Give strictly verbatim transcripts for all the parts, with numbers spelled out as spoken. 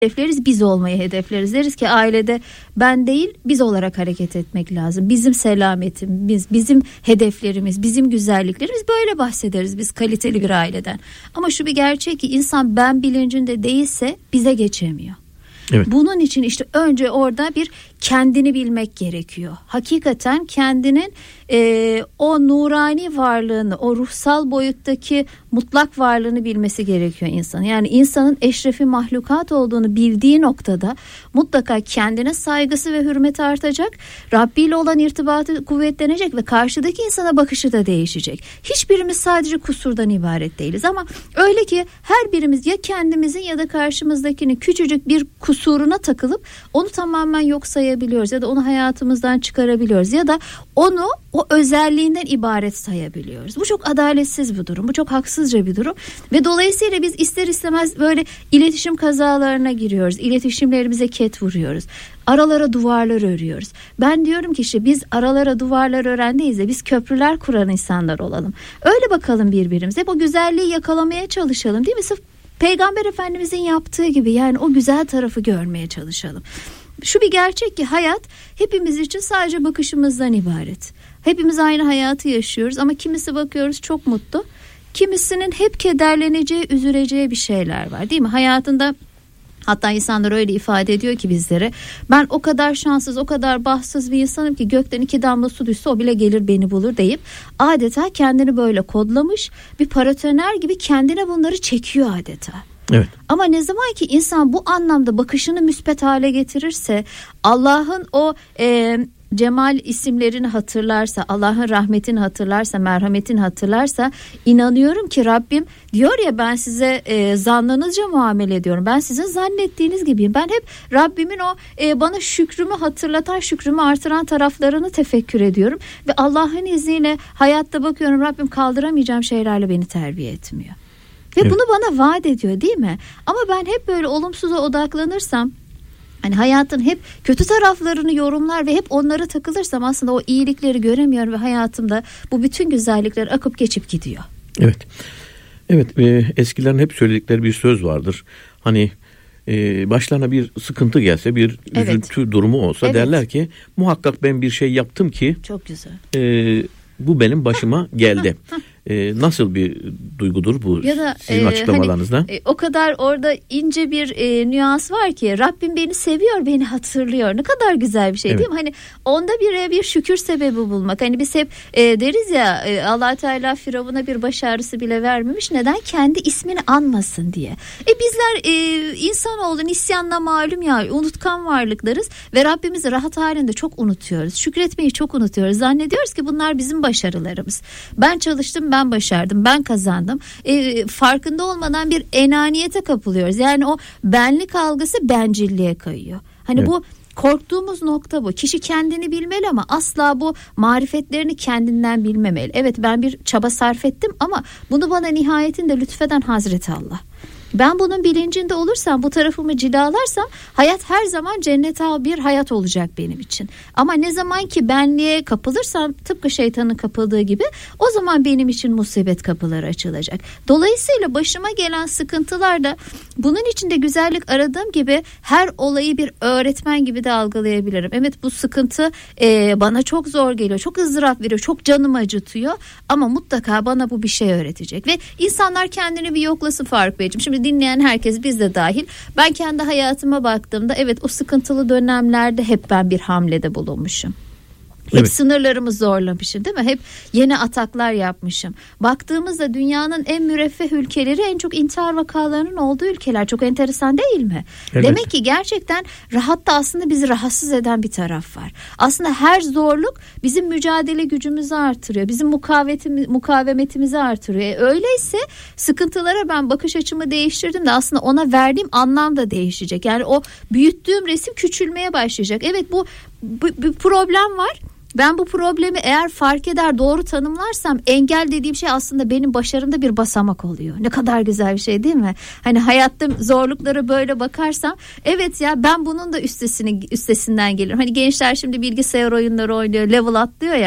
hedefleriz, biz olmayı hedefleriz. Deriz ki ailede ben değil biz olarak hareket etmek lazım. Bizim selametimiz, bizim hedeflerimiz, bizim güzelliklerimiz, böyle bahsederiz biz kaliteli bir aileden. Ama şu bir gerçek ki insan ben bilincinde değilse bize geçemiyor. Evet. Bunun için işte önce orada bir kendini bilmek gerekiyor. Hakikaten kendinin e, o nurani varlığını, o ruhsal boyuttaki mutlak varlığını bilmesi gerekiyor insan. Yani insanın eşrefi mahlukat olduğunu bildiği noktada mutlaka kendine saygısı ve hürmeti artacak. Rabbi ile olan irtibatı kuvvetlenecek ve karşıdaki insana bakışı da değişecek. Hiçbirimiz sadece kusurdan ibaret değiliz ama öyle ki her birimiz ya kendimizin ya da karşımızdakinin küçücük bir kusuruna takılıp onu tamamen yok sayabiliyoruz ya da onu hayatımızdan çıkarabiliyoruz ya da onu o özelliğinden ibaret sayabiliyoruz. Bu çok adaletsiz bir durum. Bu çok haksızca bir durum. Ve dolayısıyla biz ister istemez böyle iletişim kazalarına giriyoruz. İletişimlerimize ket vuruyoruz. Aralara duvarlar örüyoruz. Ben diyorum ki işte biz aralara duvarlar ören değiliz de biz köprüler kuran insanlar olalım. Öyle bakalım birbirimize. Hep o güzelliği yakalamaya çalışalım, değil mi? Sırf Peygamber Efendimizin yaptığı gibi, yani o güzel tarafı görmeye çalışalım. Şu bir gerçek ki hayat hepimiz için sadece bakışımızdan ibaret. Hepimiz aynı hayatı yaşıyoruz ama kimisi bakıyoruz çok mutlu. Kimisinin hep kederleneceği, üzüleceği bir şeyler var, değil mi? Hayatında hatta insanlar öyle ifade ediyor ki bizlere, ben o kadar şanssız, o kadar bahtsız bir insanım ki gökten iki damla su düşse o bile gelir beni bulur deyip adeta kendini böyle kodlamış bir paratoner gibi kendine bunları çekiyor adeta. Evet. Ama ne zaman ki insan bu anlamda bakışını müspet hale getirirse, Allah'ın o e, cemal isimlerini hatırlarsa, Allah'ın rahmetini hatırlarsa, merhametini hatırlarsa, inanıyorum ki Rabbim diyor ya, ben size e, zannınızca muamele ediyorum. Ben sizin zannettiğiniz gibiyim. Ben hep Rabbimin o e, bana şükrümü hatırlatan, şükrümü artıran taraflarını tefekkür ediyorum. Ve Allah'ın izniyle hayatta bakıyorum, Rabbim kaldıramayacağım şeylerle beni terbiye etmiyor. Ve evet, bunu bana vaat ediyor, değil mi? Ama ben hep böyle olumsuza odaklanırsam, hani hayatın hep kötü taraflarını yorumlar ve hep onlara takılırsam aslında o iyilikleri göremiyorum ve hayatımda bu bütün güzellikler akıp geçip gidiyor. Evet. Evet, e, eskilerin hep söyledikleri bir söz vardır. Hani e, başlarına bir sıkıntı gelse, bir evet, üzüntü durumu olsa evet, derler ki muhakkak ben bir şey yaptım ki çok güzel. E, bu benim başıma geldi. Ee, nasıl bir duygudur bu ya da, sizin e, açıklamalarınızda? Hani, e, o kadar orada ince bir e, nüans var ki Rabbim beni seviyor, beni hatırlıyor. Ne kadar güzel bir şey, evet, değil mi? Hani onda bir bir şükür sebebi bulmak. Hani biz hep e, deriz ya, e, Allah Teala Firavun'a bir baş ağrısı bile vermemiş. Neden? Kendi ismini anmasın diye. E bizler e, insanoğlu nisyanla malum ya, unutkan varlıklarız ve Rabbimizi rahat halinde çok unutuyoruz. Şükretmeyi çok unutuyoruz. Zannediyoruz ki bunlar bizim başarılarımız. Ben çalıştım, ben başardım, ben kazandım. E, farkında olmadan bir enaniyete kapılıyoruz. Yani o benlik algısı bencilliğe kayıyor. Hani evet, bu korktuğumuz nokta bu. Kişi kendini bilmeli ama asla bu marifetlerini kendinden bilmemeli. Evet, ben bir çaba sarf ettim ama bunu bana nihayetinde lütfeden Hazreti Allah. Ben bunun bilincinde olursam, bu tarafımı cilalarsam hayat her zaman cennete bir hayat olacak benim için. Ama ne zaman ki benliğe kapılırsam, tıpkı şeytanın kapıldığı gibi, o zaman benim için musibet kapıları açılacak. Dolayısıyla başıma gelen sıkıntılar da bunun içinde güzellik aradığım gibi her olayı bir öğretmen gibi de algılayabilirim. Evet, bu sıkıntı e, bana çok zor geliyor, çok ızdırap veriyor, çok canımı acıtıyor ama mutlaka bana bu bir şey öğretecek. Ve insanlar kendini bir yoklasın Faruk Beyciğim. Şimdi dinleyen herkes, biz de dahil, ben kendi hayatıma baktığımda evet, o sıkıntılı dönemlerde hep ben bir hamlede bulunmuşum. Hep evet, sınırlarımı zorlamışım, değil mi? Hep yeni ataklar yapmışım. Baktığımızda dünyanın en müreffeh ülkeleri en çok intihar vakalarının olduğu ülkeler. Çok enteresan değil mi? Evet. Demek ki gerçekten rahatta aslında bizi rahatsız eden bir taraf var. Aslında her zorluk bizim mücadele gücümüzü artırıyor. Bizim mukavemetimizi, mukavemetimizi artırıyor. E öyleyse sıkıntılara ben bakış açımı değiştirdim de aslında ona verdiğim anlam da değişecek. Yani o büyüttüğüm resim küçülmeye başlayacak. Evet, bu bir problem var. Ben bu problemi eğer fark eder, doğru tanımlarsam, engel dediğim şey aslında benim başarımda bir basamak oluyor. Ne kadar güzel bir şey, değil mi? Hani hayatta zorluklara böyle bakarsam, evet ya, ben bunun da üstesini üstesinden gelirim. Hani gençler şimdi bilgisayar oyunları oynuyor, level atlıyor ya.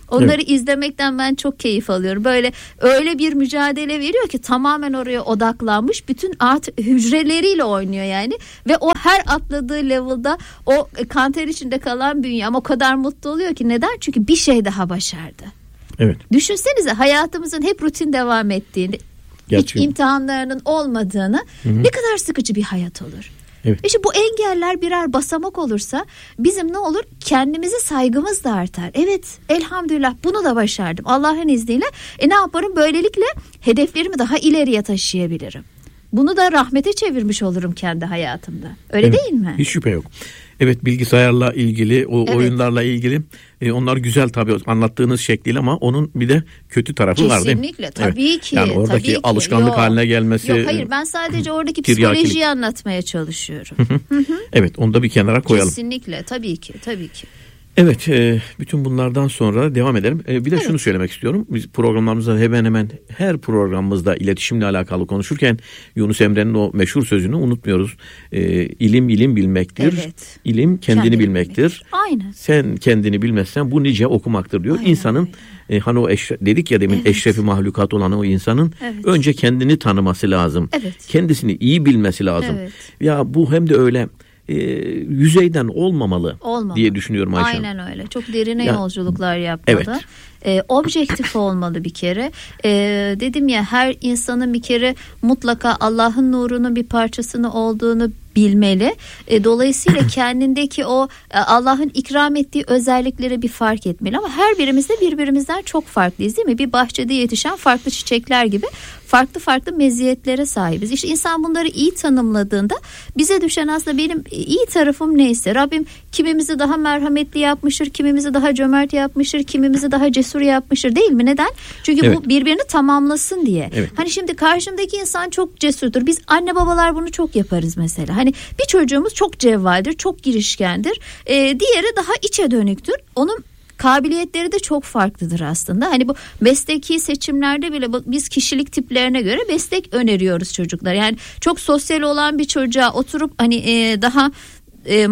Onları evet. izlemekten ben çok keyif alıyorum. Böyle öyle bir mücadele veriyor ki tamamen oraya odaklanmış. Bütün at hücreleriyle oynuyor yani. Ve o her atladığı level'da o kan ter içinde kalan bünyem o kadar mutlu oluyor ki. Neden? Çünkü bir şey daha başardı. Evet. Düşünsenize hayatımızın hep rutin devam ettiğini, gerçekten. Hiç imtihanlarının olmadığını, Hı-hı. ne kadar sıkıcı bir hayat olur. Evet. İşte bu engeller birer basamak olursa bizim ne olur? Kendimize saygımız da artar. Evet, elhamdülillah bunu da başardım. Allah'ın izniyle. E ne yaparım? Böylelikle hedeflerimi daha ileriye taşıyabilirim. Bunu da rahmete çevirmiş olurum kendi hayatımda. Öyle evet, değil mi? Hiç şüphe yok. Evet, bilgisayarla ilgili, o evet. oyunlarla ilgili e, onlar güzel tabii anlattığınız şekliyle ama onun bir de kötü tarafı Kesinlikle, var değil mi? Kesinlikle tabii evet. ki. Yani oradaki tabii ki. alışkanlık Yok. haline gelmesi. Yok hayır, ben sadece oradaki psikolojiyi anlatmaya çalışıyorum. Evet, onu da bir kenara koyalım. Kesinlikle, tabii ki, tabii ki. Evet, e, bütün bunlardan sonra devam edelim. E, bir de evet. şunu söylemek istiyorum. Biz programlarımızda hemen hemen her programımızda iletişimle alakalı konuşurken Yunus Emre'nin o meşhur sözünü unutmuyoruz. E, ilim ilim bilmektir. Evet. İlim kendini, kendini bilmektir. bilmektir. Aynen. Sen kendini bilmezsen bu nice okumaktır diyor. Aynen. İnsanın e, hani o eşre, dedik ya demin evet. eşrefi mahlukat olan o insanın evet. önce kendini tanıması lazım. Evet. Kendisini iyi bilmesi lazım. Evet. Ya bu hem de öyle E, yüzeyden olmamalı, olmamalı diye düşünüyorum Ayşe. Aynen öyle. Çok derine ya, yolculuklar yapmalı. Evet. E, objektif olmalı bir kere. E, dedim ya, her insanın bir kere mutlaka Allah'ın nurunun bir parçasını olduğunu bilmeli. E, dolayısıyla kendindeki o e, Allah'ın ikram ettiği özellikleri bir fark etmeli. Ama her birimiz de birbirimizden çok farklıyız değil mi? Bir bahçede yetişen farklı çiçekler gibi farklı farklı meziyetlere sahibiz. İşte insan bunları iyi tanımladığında bize düşen aslında benim iyi tarafım neyse. Rabbim kimimizi daha merhametli yapmıştır, kimimizi daha cömert yapmıştır, kimimizi daha cesur yapmıştır değil mi? Neden? Çünkü evet. bu birbirini tamamlasın diye. Evet. Hani şimdi karşımdaki insan çok cesurdur. Biz anne babalar bunu çok yaparız mesela. Hani bir çocuğumuz çok cevvaldir, çok girişkendir. Ee, diğeri daha içe dönüktür. Onun kabiliyetleri de çok farklıdır aslında. Hani bu mesleki seçimlerde bile biz kişilik tiplerine göre meslek öneriyoruz çocuklar. Yani çok sosyal olan bir çocuğa oturup hani e, daha e,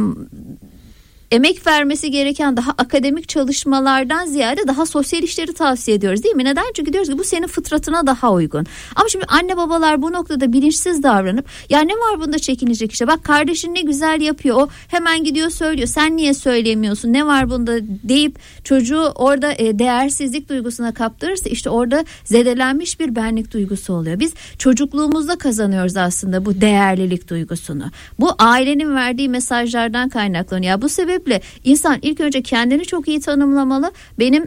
emek vermesi gereken daha akademik çalışmalardan ziyade daha sosyal işleri tavsiye ediyoruz değil mi? Neden? Çünkü diyoruz ki bu senin fıtratına daha uygun. Ama şimdi anne babalar bu noktada bilinçsiz davranıp ya ne var bunda çekinecek işte, bak kardeşin ne güzel yapıyor, o hemen gidiyor söylüyor, sen niye söyleyemiyorsun, ne var bunda deyip çocuğu orada e, değersizlik duygusuna kaptırırsa işte orada zedelenmiş bir benlik duygusu oluyor. Biz çocukluğumuzda kazanıyoruz aslında bu değerlilik duygusunu. Bu ailenin verdiği mesajlardan kaynaklanıyor. Bu sebeple İnsan ilk önce kendini çok iyi tanımlamalı. Benim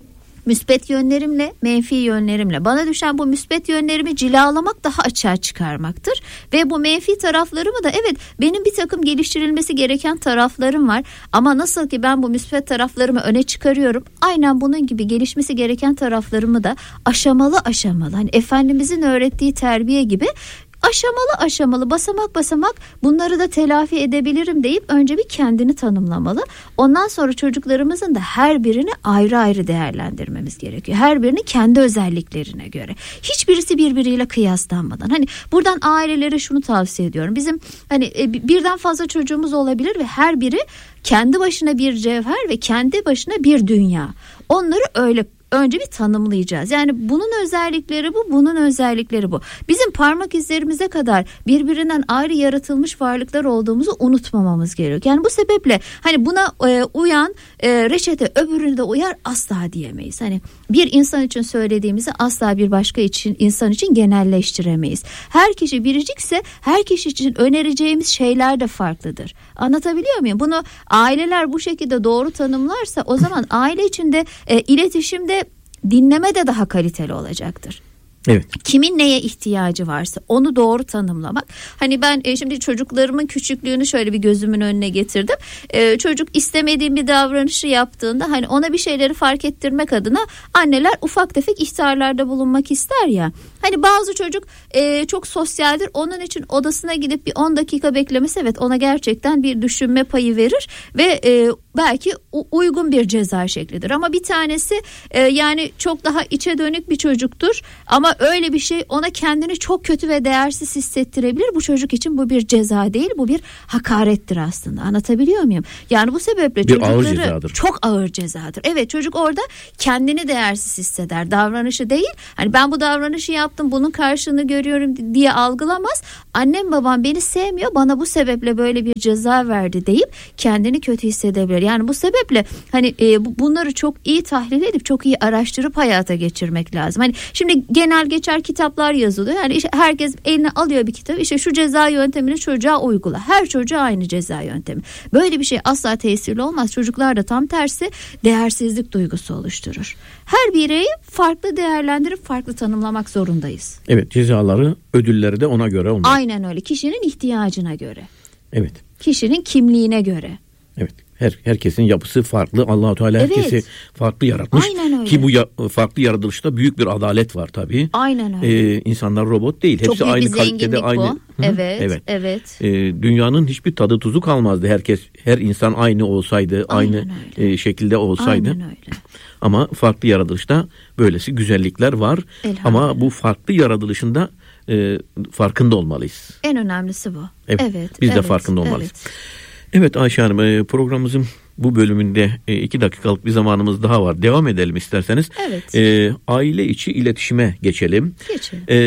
müspet yönlerimle, menfi yönlerimle. Bana düşen bu müspet yönlerimi cilalamak, daha açığa çıkarmaktır. Ve bu menfi taraflarımı da evet benim bir takım geliştirilmesi gereken taraflarım var. Ama nasıl ki ben bu müspet taraflarımı öne çıkarıyorum, aynen bunun gibi gelişmesi gereken taraflarımı da aşamalı aşamalı. Hani Efendimizin öğrettiği terbiye gibi aşamalı aşamalı, basamak basamak bunları da telafi edebilirim deyip önce bir kendini tanımlamalı. Ondan sonra çocuklarımızın da her birini ayrı ayrı değerlendirmemiz gerekiyor. Her birini kendi özelliklerine göre. Hiçbirisi birbiriyle kıyaslanmadan. Hani buradan ailelere şunu tavsiye ediyorum. Bizim hani birden fazla çocuğumuz olabilir ve her biri kendi başına bir cevher ve kendi başına bir dünya. Onları öyle önce bir tanımlayacağız. Yani bunun özellikleri bu, bunun özellikleri bu. Bizim parmak izlerimize kadar birbirinden ayrı yaratılmış varlıklar olduğumuzu unutmamamız gerekiyor. Yani bu sebeple hani buna e, uyan e, reçete öbürüne de uyar asla diyemeyiz. Hani bir insan için söylediğimizi asla bir başka için insan için genelleştiremeyiz. Her kişi biricikse her kişi için önereceğimiz şeyler de farklıdır. Anlatabiliyor muyum? Bunu aileler bu şekilde doğru tanımlarsa o zaman aile içinde e, iletişimde, dinleme de daha kaliteli olacaktır. Evet. Kimin neye ihtiyacı varsa onu doğru tanımlamak. Hani ben e, şimdi çocuklarımın küçüklüğünü şöyle bir gözümün önüne getirdim. E, çocuk istemediğim bir davranışı yaptığında hani ona bir şeyleri fark ettirmek adına anneler ufak tefek ihtarlarda bulunmak ister ya. Hani bazı çocuk e, çok sosyaldir. Onun için odasına gidip bir on dakika beklemesi evet ona gerçekten bir düşünme payı verir ve e, belki uygun bir ceza şeklidir. Ama bir tanesi e, yani çok daha içe dönük bir çocuktur ama öyle bir şey ona kendini çok kötü ve değersiz hissettirebilir. Bu çocuk için bu bir ceza değil, bu bir hakarettir aslında. Anlatabiliyor muyum? Yani bu sebeple bir çocukları ağır cezadır. Çok ağır cezadır. Evet, çocuk orada kendini değersiz hisseder. Davranışı değil. Hani ben bu davranışı yaptım, bunun karşılığını görüyorum diye algılamaz. Annem babam beni sevmiyor, bana bu sebeple böyle bir ceza verdi deyip kendini kötü hissedebilir. Yani bu sebeple hani e, bunları çok iyi tahlil edip çok iyi araştırıp hayata geçirmek lazım. Hani şimdi genel geçer kitaplar yazılıyor. Yani işte herkes eline alıyor bir kitap. İşte şu ceza yöntemini çocuğa uygula. Her çocuğa aynı ceza yöntemi. Böyle bir şey asla tesirli olmaz. Çocuklar da tam tersi değersizlik duygusu oluşturur. Her bireyi farklı değerlendirip farklı tanımlamak zorundayız. Evet, cezaları, ödülleri de ona göre olmalı. Aynen öyle. Kişinin ihtiyacına göre. Evet. Kişinin kimliğine göre. Evet. Her herkesin yapısı farklı. Allah-u Teala evet. herkesi farklı yaratmış. Aynen öyle. Ki bu ya, farklı yaratılışta büyük bir adalet var tabii. Aynen öyle. Ee, insanlar robot değil. Çok hepsi aynı kalitede, aynı. Bu. Evet. Evet. evet. Ee, dünyanın hiçbir tadı tuzu kalmazdı. Herkes, her insan aynı olsaydı, Aynen aynı e, şekilde olsaydı. Aynen öyle. Ama farklı yaratılışta böylesi güzellikler var. Ama bu farklı yaratılışında e, farkında olmalıyız. En önemlisi bu. Evet. evet Biz evet, de farkında olmalıyız. Evet. Evet Ayşe Hanım, programımızın bu bölümünde iki dakikalık bir zamanımız daha var. Devam edelim isterseniz. Evet. E, aile içi iletişime geçelim. Geçelim. E,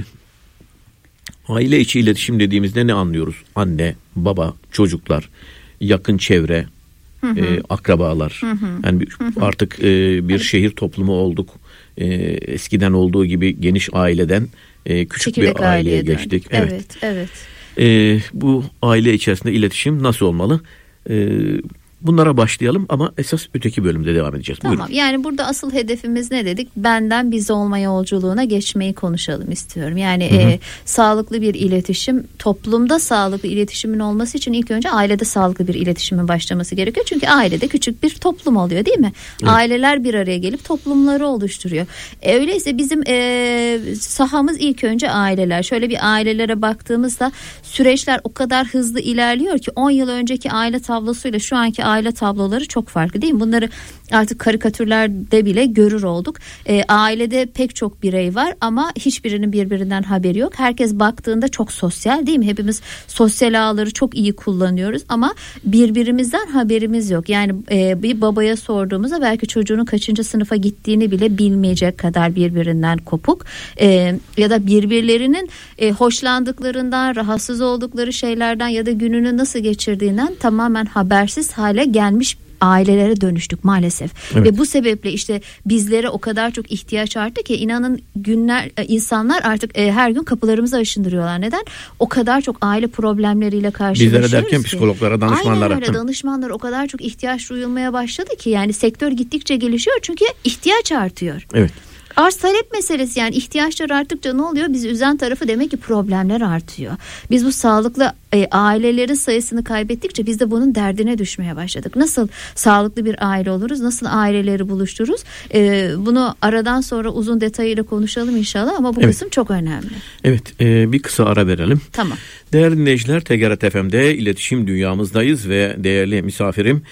aile içi iletişim dediğimizde ne anlıyoruz? Anne, baba, çocuklar, yakın çevre, hı hı. E, akrabalar. Hı hı. Yani hı hı. artık e, bir evet. şehir toplumu olduk. E, eskiden olduğu gibi geniş aileden e, küçük Çekirdek bir aileye geçtik. Evet, evet. evet. E, bu aile içerisinde iletişim nasıl olmalı? E, bunlara başlayalım ama esas öteki bölümde devam edeceğiz. Tamam. Buyurun. Yani burada asıl hedefimiz ne dedik? Benden biz olma yolculuğuna geçmeyi konuşalım istiyorum. Yani e, sağlıklı bir iletişim, toplumda sağlıklı iletişimin olması için ilk önce ailede sağlıklı bir iletişimin başlaması gerekiyor. Çünkü ailede küçük bir toplum oluyor, değil mi? Evet. Aileler bir araya gelip toplumları oluşturuyor. E, öyleyse bizim e, sahamız ilk önce aileler. Şöyle bir ailelere baktığımızda süreçler o kadar hızlı ilerliyor ki on yıl önceki aile tablosuyla şu anki aile tabloları çok farklı, değil mi? Bunları artık karikatürlerde bile görür olduk. E, ailede pek çok birey var ama hiçbirinin birbirinden haberi yok. Herkes baktığında çok sosyal, değil mi? Hepimiz sosyal ağları çok iyi kullanıyoruz ama birbirimizden haberimiz yok. Yani e, bir babaya sorduğumuzda belki çocuğunun kaçıncı sınıfa gittiğini bile bilmeyecek kadar birbirinden kopuk. E, ya da birbirlerinin e, hoşlandıklarından, rahatsız oldukları şeylerden ya da gününü nasıl geçirdiğinden tamamen habersiz hale gelmiş ailelere dönüştük maalesef. Evet. Ve bu sebeple işte bizlere o kadar çok ihtiyaç arttı ki inanın günler insanlar artık e, her gün kapılarımızı aşındırıyorlar. Neden? O kadar çok aile problemleriyle karşılaşıyoruz. Bizlere derken ki, psikologlara, danışmanlara. Aynen öyle, danışmanlara o kadar çok ihtiyaç duyulmaya başladı ki yani sektör gittikçe gelişiyor çünkü ihtiyaç artıyor. Evet. Arz talep meselesi, yani ihtiyaçlar arttıkça ne oluyor? Bizi üzen tarafı demek ki problemler artıyor. Biz bu sağlıklı e, ailelerin sayısını kaybettikçe biz de bunun derdine düşmeye başladık. Nasıl sağlıklı bir aile oluruz? Nasıl aileleri buluştururuz? E, bunu aradan sonra uzun detayıyla konuşalım inşallah ama bu evet. kısım çok önemli. Evet, e, bir kısa ara verelim. Tamam. Değerli dinleyiciler, T G R T F M'de iletişim dünyamızdayız ve değerli misafirim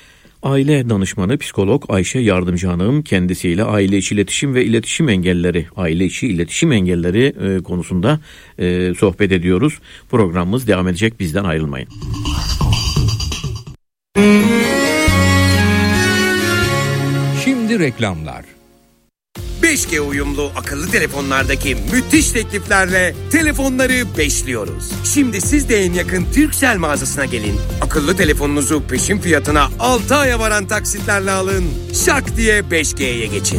aile danışmanı, psikolog Ayşe Yardımcı Hanım, kendisiyle aile içi iletişim ve iletişim engelleri, aile içi iletişim engelleri e, konusunda e, sohbet ediyoruz. Programımız devam edecek, bizden ayrılmayın. Şimdi reklamlar. beş G uyumlu akıllı telefonlardaki müthiş tekliflerle telefonları beşliyoruz. Şimdi siz de en yakın Turkcell mağazasına gelin. Akıllı telefonunuzu peşin fiyatına altı aya varan taksitlerle alın. Şak diye beş G'ye geçin.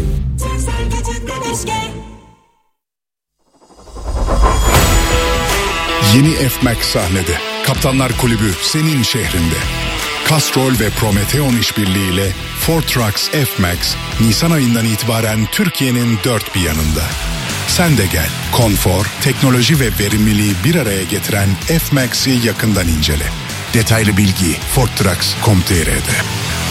Yeni F-Max sahnede. Kaptanlar Kulübü senin şehrinde. Castrol ve Prometheon işbirliğiyle Ford Trucks F-Max Nisan ayından itibaren Türkiye'nin dört bir yanında. Sen de gel. Konfor, teknoloji ve verimliliği bir araya getiren F-Max'i yakından incele. Detaylı bilgi ford trucks nokta com nokta t r'de.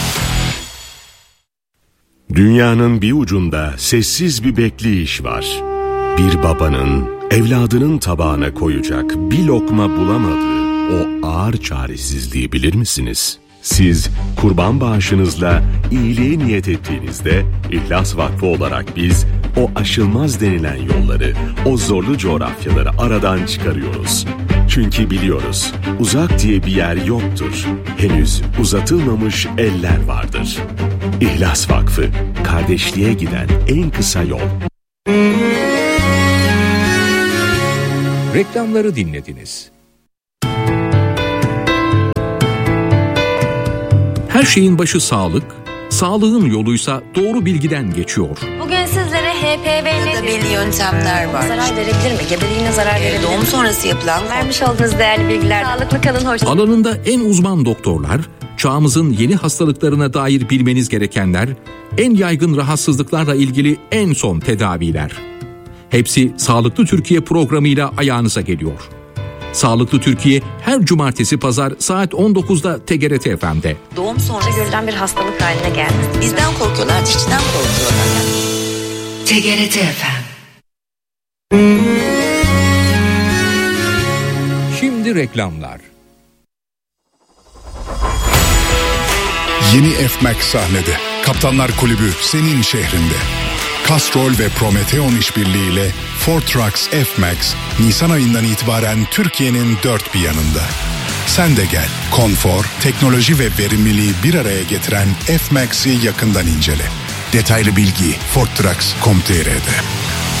Dünyanın bir ucunda sessiz bir bekleyiş var. Bir babanın evladının tabağına koyacak bir lokma bulamadığı o ağır çaresizliği bilir misiniz? Siz kurban bağışınızla iyiliğe niyet ettiğinizde İhlas Vakfı olarak biz o aşılmaz denilen yolları, o zorlu coğrafyaları aradan çıkarıyoruz. Çünkü biliyoruz, uzak diye bir yer yoktur. Henüz uzatılmamış eller vardır. İhlas Vakfı, kardeşliğe giden en kısa yol. Reklamları dinlediniz. Her şeyin başı sağlık, sağlığın yoluysa doğru bilgiden geçiyor. Bugün sizlere H P V nedir? Belli yöntemler var. Zarar verebilir mi? Gebeliğine zarar verebilir mi? Doğum sonrası yapılan Vermiş olduğunuz değerli bilgiler. Sağlıklı kalın, hoş. Alanında en uzman doktorlar, çağımızın yeni hastalıklarına dair bilmeniz gerekenler, en yaygın rahatsızlıklarla ilgili en son tedaviler. Hepsi Sağlıklı Türkiye programıyla ayağınıza geliyor. Sağlıklı Türkiye her cumartesi pazar saat on dokuzda T G R T F M'de. doğum sonrası Görülen bir hastalık haline geldi. bizden korkuyorlar, dişçiden korkuyorlar. T G R T F M. Şimdi reklamlar. Yeni F-Max sahnede. Kaptanlar Kulübü senin şehrinde. Castrol ve Prometheon işbirliğiyle Ford Trucks F-Max Nisan ayından itibaren Türkiye'nin dört bir yanında. Sen de gel. Konfor, teknoloji ve verimliliği bir araya getiren F-Max'i yakından incele. Detaylı bilgi ford trucks nokta com nokta t r'de.